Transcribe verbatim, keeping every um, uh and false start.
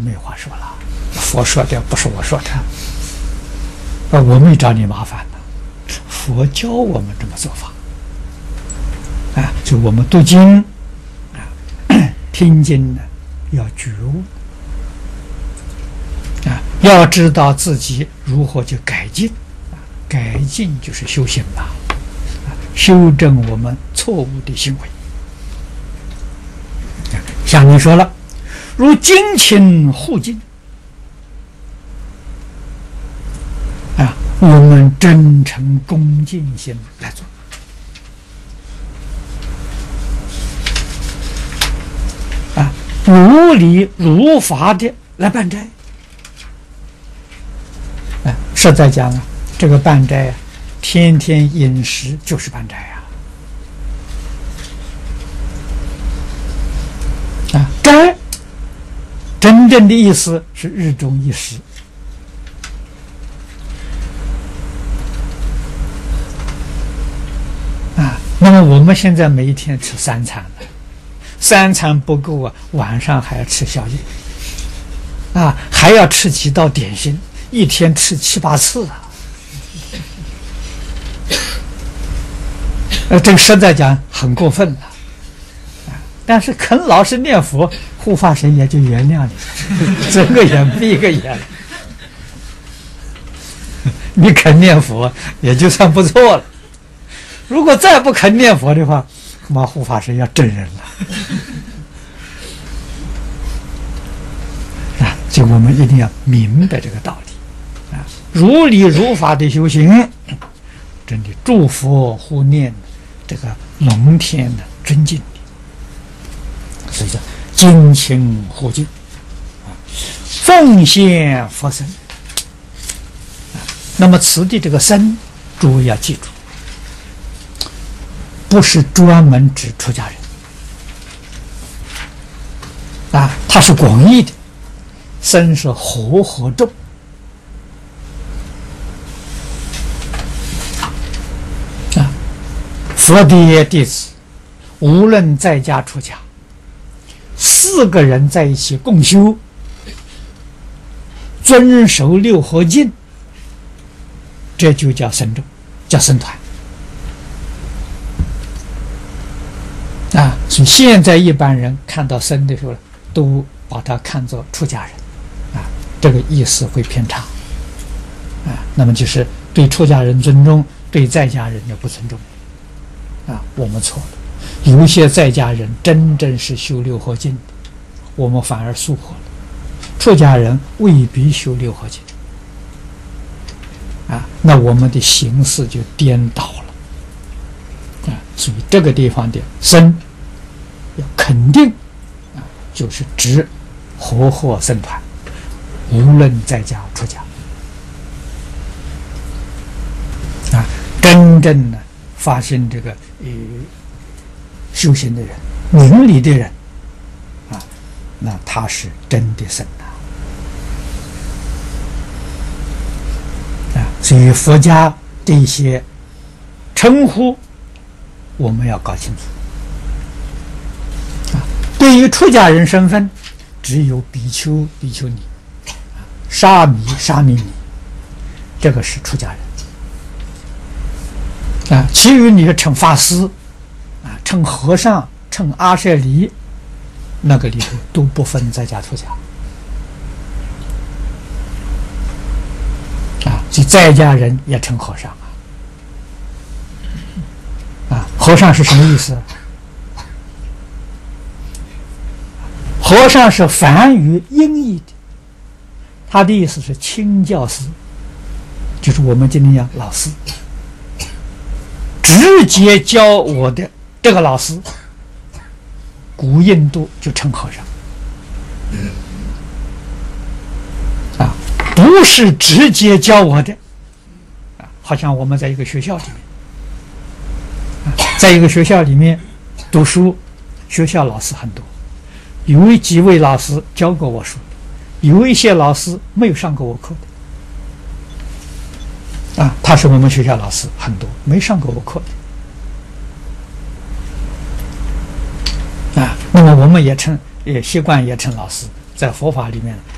没有话说了。佛说的不是我说的，啊，我没找你麻烦呢。佛教我们这么做法，啊，就我们读经啊，听经呢要觉悟啊，要知道自己如何去改进，啊，改进就是修行吧，啊，修正我们错误的行为。啊，像你说了，如精勤护经。啊，我们真诚恭敬心来做，啊，如理如法的来办斋。啊，实在讲啊，这个办斋啊，天天饮食就是办斋啊。啊，斋真正的意思是日中一食。那么我们现在每一天吃三餐了，三餐不够啊，晚上还要吃宵夜，啊，还要吃几道点心，一天吃七八次啊。呃，这个实在讲很过分了，啊，但是肯老实念佛，护法神也就原谅你，睁个眼闭个眼，你肯念佛也就算不错了。如果再不肯念佛的话，恐怕护法神要真人了。啊，所以我们一定要明白这个道理啊，如理如法的修行，真的祝福护念这个龙天的尊敬的，所以叫精勤护敬啊，奉献佛身啊。那么此地这个身，诸位要记住。不是专门指出家人啊，它是广义的，身是和合众啊。佛的弟子无论在家出家，四个人在一起共修，遵守六合敬，这就叫僧众，叫僧团。啊，所以现在一般人看到僧的时候，都把他看作出家人，啊，这个意思会偏差，啊，那么就是对出家人尊重，对在家人就不尊重，啊，我们错了。有一些在家人真正是修六合敬的，我们反而疏忽了；出家人未必修六合敬，啊，那我们的形式就颠倒了。啊，所以这个地方的僧要肯定啊，就是指和合僧团，无论在家出家啊，真正的发现这个呃修行的人、明理的人啊，那他是真的僧啊。啊，所以佛家这一些称呼，我们要搞清楚。啊，对于出家人身份，只有比丘、比丘尼、沙弥、沙弥尼，这个是出家人。啊，其余你称法师，啊，称和尚、称阿舍离，那个里头都不分在家出家。啊，所以在家人也称和尚啊。啊，和尚是什么意思？和尚是梵语音译的，他的意思是亲教师，就是我们今天讲老师，直接教我的这个老师，古印度就称和尚。啊，不是直接教我的，啊，好像我们在一个学校里面，啊，在一个学校里面读书，学校老师很多，有几位老师教过我书，有一些老师没有上过我课的，啊，他是我们学校老师很多，没上过我课的，啊，那么我们也称也习惯也称老师，在佛法里面